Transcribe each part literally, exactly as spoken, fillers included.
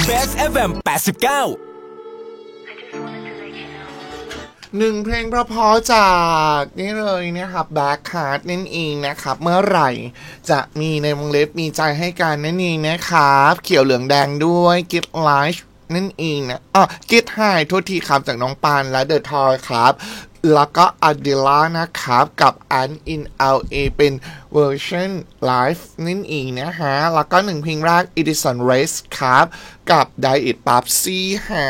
Best เอฟ เอ็ม แปดสิบเก้าหนึ่งเพลงเพราะๆจากนี่เลยนะครับ Black Heart นั่นเองนะครับเมื่อไหร่จะมีในวงเล็บมีใจให้กันนั่นเองนะครับเขียวเหลืองแดงด้วย Get Life นั่นเองนะอ๋อ Get High โทษทีครับจากน้องปานและ The Toy ครับแล้วก็ Adela นะครับกับ An in แอล เอ เป็นเวอร์ชัน Live นั่นเองนะฮะแล้วก็หนึ่งเพลงแรก Edison Race ครับกับ Diet Pepsi ฮะ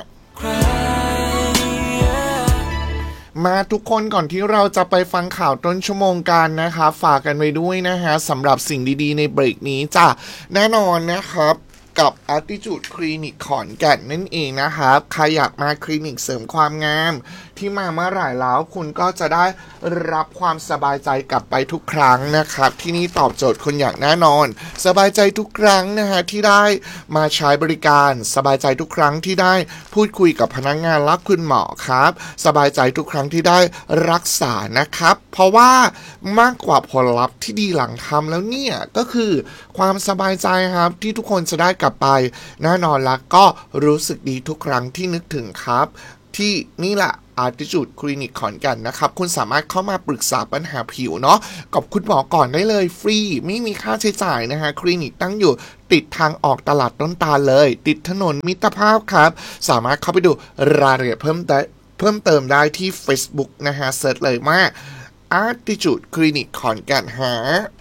มาทุกคนก่อนที่เราจะไปฟังข่าวต้นชั่วโมงกันนะครับฝากกันไว้ด้วยนะฮะสำหรับสิ่งดีๆในเบรกนี้จ้ะแน่นอนนะครับกับ Attitude Clinic ขอนแก่นนั่นเองนะครับใครอยากมาคลินิกเสริมความงามที่มาเมื่อไหร่แล้วคุณก็จะได้รับความสบายใจกลับไปทุกครั้งนะครับที่นี่ตอบโจทย์คุณอย่างแน่นอนสบายใจทุกครั้งนะฮะที่ได้มาใช้บริการสบายใจทุกครั้งที่ได้พูดคุยกับพนักงานและคุณหมอครับสบายใจทุกครั้งที่ได้รักษานะครับเพราะว่ามากกว่าผลลัพธ์ที่ดีหลังทำแล้วเนี่ยก็คือความสบายใจครับที่ทุกคนจะได้กลับไปแน่นอนแล้วก็รู้สึกดีทุกครั้งที่นึกถึงครับที่นี่แหละAttitude Clinic ขอนแก่นนะครับคุณสามารถเข้ามาปรึกษาปัญหาผิวเนาะกับคุณหมอก่อนได้เลยฟรีไม่มีค่าใช้จ่ายนะฮะคลินิกตั้งอยู่ติดทางออกตลาดต้นตาลเลยติดถนนมิตรภาพครับสามารถเข้าไปดูรายละเอียดเพิ่มได้เพิ่มเติมได้ที่ Facebook นะฮะเสิร์ชเลยว่า Attitude Clinic ขอนแก่นฮะ